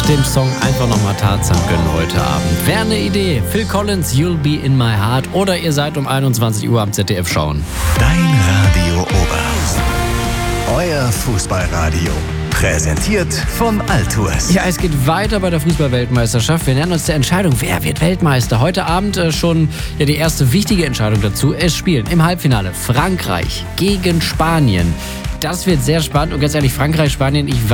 dem Song einfach nochmal Tarzan gönnen heute Abend. Wäre eine Idee. Phil Collins, You'll Be In My Heart. Oder ihr seid um 21 Uhr am ZDF schauen. Dein Radio Oberhausen. Euer Fußballradio. Präsentiert von Altours. Ja, es geht weiter bei der Fußball-Weltmeisterschaft. Wir nähern uns der Entscheidung, wer wird Weltmeister. Heute Abend schon die erste wichtige Entscheidung dazu. Es spielen im Halbfinale Frankreich gegen Spanien. Das wird sehr spannend. Und ganz ehrlich, Frankreich, Spanien, ich